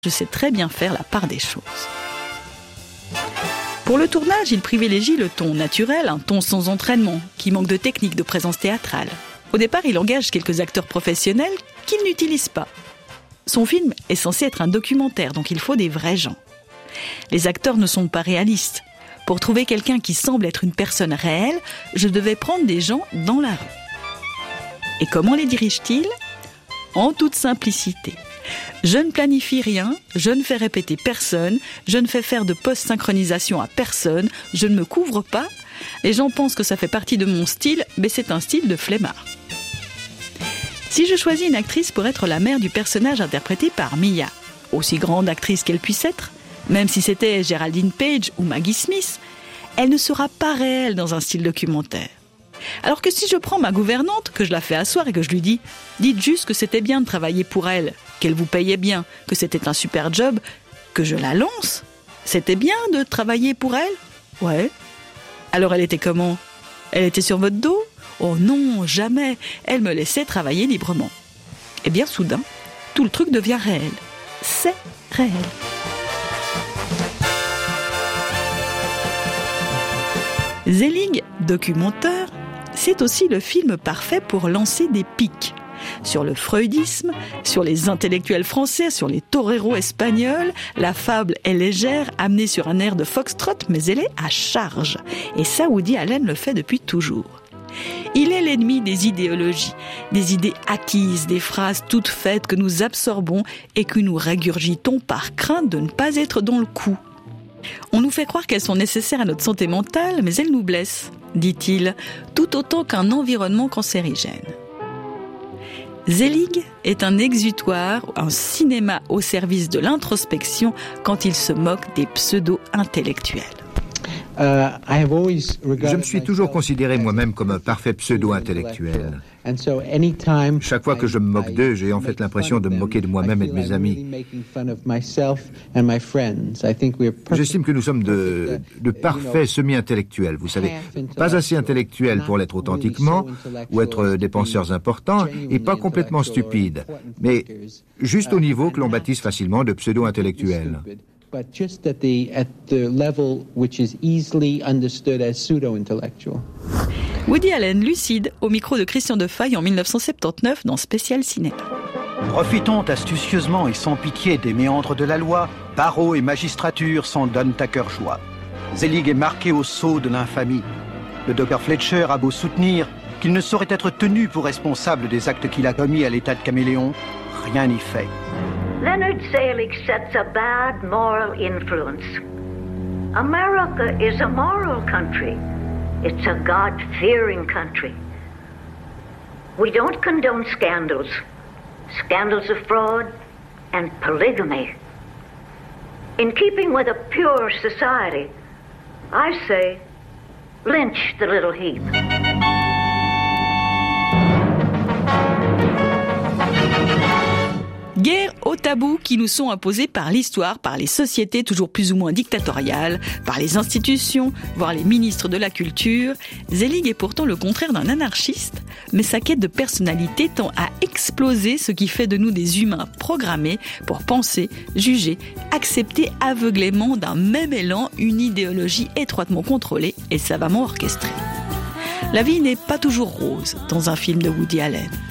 je sais très bien faire la part des choses. Pour le tournage, il privilégie le ton naturel, un ton sans entraînement, qui manque de technique de présence théâtrale. Au départ, il engage quelques acteurs professionnels qu'il n'utilise pas. Son film est censé être un documentaire, donc il faut des vrais gens. Les acteurs ne sont pas réalistes. Pour trouver quelqu'un qui semble être une personne réelle, je devais prendre des gens dans la rue. Et comment les dirige-t-il ? En toute simplicité. Je ne planifie rien, je ne fais répéter personne, je ne fais faire de post-synchronisation à personne, je ne me couvre pas. Les gens pensent que ça fait partie de mon style, mais c'est un style de flemmard. Si je choisis une actrice pour être la mère du personnage interprété par Mia, aussi grande actrice qu'elle puisse être, même si c'était Geraldine Page ou Maggie Smith, elle ne sera pas réelle dans un style documentaire. Alors que si je prends ma gouvernante, que je la fais asseoir et que je lui dis « Dites juste que c'était bien de travailler pour elle, qu'elle vous payait bien, que c'était un super job, que je la lance. C'était bien de travailler pour elle ?»« Ouais. » Alors elle était comment ? Elle était sur votre dos ? Oh non, jamais. Elle me laissait travailler librement. Et bien soudain, tout le truc devient réel. C'est réel. Zelig, documentaire, c'est aussi le film parfait pour lancer des pics. Sur le freudisme, sur les intellectuels français, sur les toreros espagnols, la fable est légère, amenée sur un air de foxtrot, mais elle est à charge. Et ça, Woody Allen le fait depuis toujours. Il est l'ennemi des idéologies, des idées acquises, des phrases toutes faites que nous absorbons et que nous régurgitons par crainte de ne pas être dans le coup. On nous fait croire qu'elles sont nécessaires à notre santé mentale, mais elles nous blessent, dit-il, tout autant qu'un environnement cancérigène. Zelig est un exutoire, un cinéma au service de l'introspection quand il se moque des pseudo-intellectuels. Je me suis toujours considéré moi-même comme un parfait pseudo-intellectuel. Chaque fois que je me moque d'eux, j'ai en fait l'impression de me moquer de moi-même et de mes amis. J'estime que nous sommes de parfaits semi-intellectuels, vous savez. Pas assez intellectuels pour l'être authentiquement, ou être des penseurs importants, et pas complètement stupides, mais juste au niveau que l'on baptise facilement de pseudo-intellectuels. But just at the level which is easily understood as pseudo-intellectual. Woody Allen, lucide, au micro de Christian Defaille en 1979 dans Spécial Cinéma. Profitant astucieusement et sans pitié des méandres de la loi, barreau et magistrature s'en donnent à cœur joie. Zelig est marqué au sceau de l'infamie. Le docteur Fletcher a beau soutenir qu'il ne saurait être tenu pour responsable des actes qu'il a commis à l'état de caméléon, rien n'y fait. Leonard Selig sets a bad moral influence. America is a moral country. It's a God-fearing country. We don't condone scandals of fraud and polygamy. In keeping with a pure society, I say, lynch the little heap. Guerre aux tabous qui nous sont imposés par l'histoire, par les sociétés toujours plus ou moins dictatoriales, par les institutions, voire les ministres de la culture. Zelig est pourtant le contraire d'un anarchiste, mais sa quête de personnalité tend à exploser ce qui fait de nous des humains programmés pour penser, juger, accepter aveuglément d'un même élan une idéologie étroitement contrôlée et savamment orchestrée. La vie n'est pas toujours rose dans un film de Woody Allen.